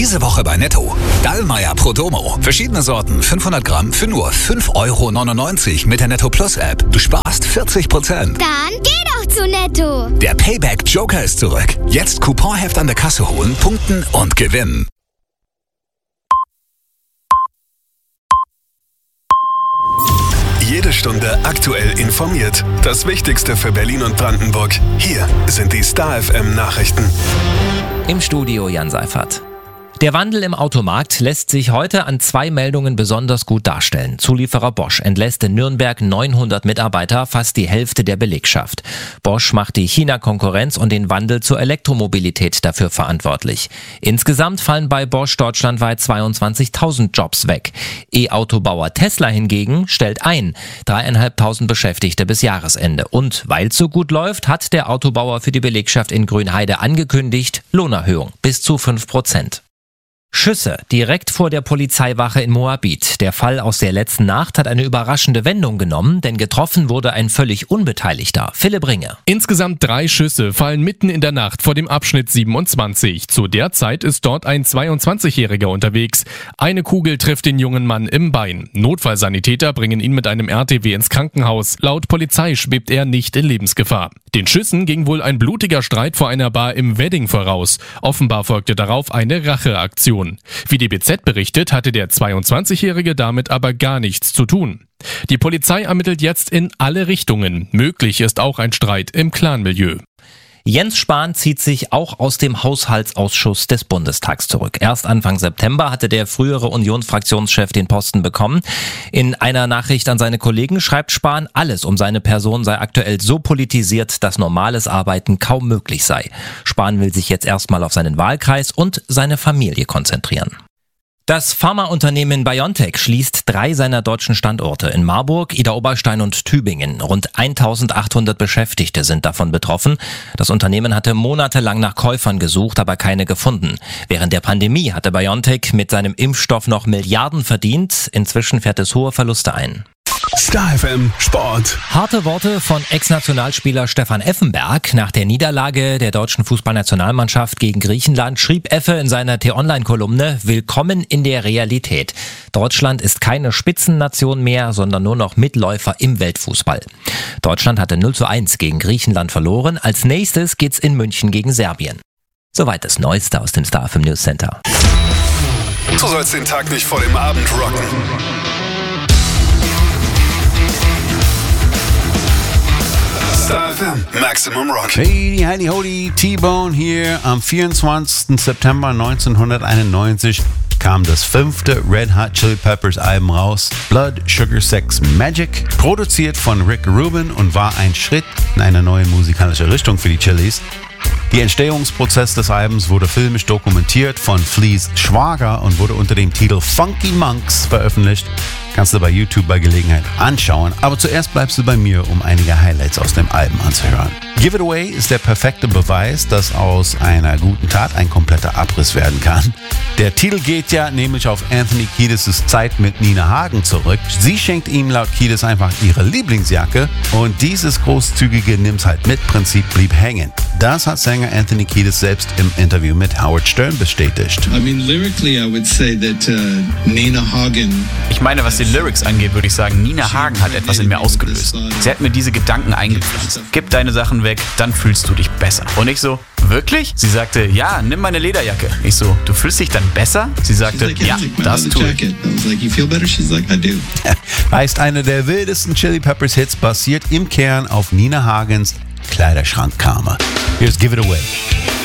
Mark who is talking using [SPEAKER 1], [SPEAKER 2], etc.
[SPEAKER 1] Diese Woche bei Netto. Dallmayr Prodomo. Verschiedene Sorten, 500 Gramm für nur 5,99 € mit der Netto Plus App. Du sparst 40%.
[SPEAKER 2] Dann geh doch zu Netto.
[SPEAKER 1] Der Payback Joker ist zurück. Jetzt Couponheft an der Kasse holen, punkten und gewinnen.
[SPEAKER 3] Jede Stunde aktuell informiert. Das Wichtigste für Berlin und Brandenburg. Hier sind die Star FM Nachrichten.
[SPEAKER 4] Im Studio Jan Seifert. Der Wandel im Automarkt lässt sich heute an 2 Meldungen besonders gut darstellen. Zulieferer Bosch entlässt in Nürnberg 900 Mitarbeiter, fast die Hälfte der Belegschaft. Bosch macht die China-Konkurrenz und den Wandel zur Elektromobilität dafür verantwortlich. Insgesamt fallen bei Bosch deutschlandweit 22.000 Jobs weg. E-Autobauer Tesla hingegen stellt ein. 3.500 Beschäftigte bis Jahresende. Und weil es so gut läuft, hat der Autobauer für die Belegschaft in Grünheide angekündigt, Lohnerhöhung bis zu 5%. Schüsse direkt vor der Polizeiwache in Moabit. Der Fall aus der letzten Nacht hat eine überraschende Wendung genommen, denn getroffen wurde ein völlig Unbeteiligter. Philipp Ringe.
[SPEAKER 5] Insgesamt 3 Schüsse fallen mitten in der Nacht vor dem Abschnitt 27. Zu der Zeit ist dort ein 22-Jähriger unterwegs. Eine Kugel trifft den jungen Mann im Bein. Notfallsanitäter bringen ihn mit einem RTW ins Krankenhaus. Laut Polizei schwebt er nicht in Lebensgefahr. Den Schüssen ging wohl ein blutiger Streit vor einer Bar im Wedding voraus. Offenbar folgte darauf eine Racheaktion. Wie die BZ berichtet, hatte der 22-Jährige damit aber gar nichts zu tun. Die Polizei ermittelt jetzt in alle Richtungen. Möglich ist auch ein Streit im Clanmilieu.
[SPEAKER 4] Jens Spahn zieht sich auch aus dem Haushaltsausschuss des Bundestags zurück. Erst Anfang September hatte der frühere Unionsfraktionschef den Posten bekommen. In einer Nachricht an seine Kollegen schreibt Spahn, alles um seine Person sei aktuell so politisiert, dass normales Arbeiten kaum möglich sei. Spahn will sich jetzt erstmal auf seinen Wahlkreis und seine Familie konzentrieren. Das Pharmaunternehmen BioNTech schließt 3 seiner deutschen Standorte in Marburg, Idar-Oberstein und Tübingen. Rund 1.800 Beschäftigte sind davon betroffen. Das Unternehmen hatte monatelang nach Käufern gesucht, aber keine gefunden. Während der Pandemie hatte BioNTech mit seinem Impfstoff noch Milliarden verdient. Inzwischen fährt es hohe Verluste ein.
[SPEAKER 3] Star FM Sport.
[SPEAKER 4] Harte Worte von Ex-Nationalspieler Stefan Effenberg. Nach der Niederlage der deutschen Fußballnationalmannschaft gegen Griechenland schrieb Effe in seiner T-Online-Kolumne: Willkommen in der Realität. Deutschland ist keine Spitzennation mehr, sondern nur noch Mitläufer im Weltfußball. Deutschland hatte 0:1 gegen Griechenland verloren. Als nächstes geht's in München gegen Serbien. Soweit das Neueste aus dem Star FM News Center.
[SPEAKER 3] Du sollst den Tag nicht vor dem Abend rocken. Star FM, Maximum Rock.
[SPEAKER 6] Hey, heidi, hodi, T-Bone hier. Am 24. September 1991 kam das 5. Red Hot Chili Peppers Album raus, Blood, Sugar, Sex, Magic, produziert von Rick Rubin und war ein Schritt in eine neue musikalische Richtung für die Chilis. Der Entstehungsprozess des Albums wurde filmisch dokumentiert von Fleas Schwager und wurde unter dem Titel Funky Monks veröffentlicht. Kannst du bei YouTube bei Gelegenheit anschauen, aber zuerst bleibst du bei mir, um einige Highlights aus dem Album anzuhören. Give It Away ist der perfekte Beweis, dass aus einer guten Tat ein kompletter Abriss werden kann. Der Titel geht ja nämlich auf Anthony Kiedis' Zeit mit Nina Hagen zurück. Sie schenkt ihm laut Kiedis einfach ihre Lieblingsjacke und dieses großzügige Nimm's halt mit Prinzip blieb hängen. Das hat Sänger Anthony Kiedis selbst im Interview mit Howard Stern bestätigt.
[SPEAKER 7] I mean, lyrically, I would say that Nina Hagen.
[SPEAKER 8] Ich meine, was die Lyrics angeht, würde ich sagen, Nina Hagen hat etwas in mir ausgelöst. Sie hat mir diese Gedanken eingepflanzt. Gib deine Sachen weg, dann fühlst du dich besser. Und ich so, wirklich? Sie sagte, ja, nimm meine Lederjacke. Ich so, du fühlst dich dann besser? Sie sagte, ja, das tue ich.
[SPEAKER 6] Heißt, einer der wildesten Chili Peppers Hits basiert im Kern auf Nina Hagens Kleiderschrankkarma. Here's Give It Away.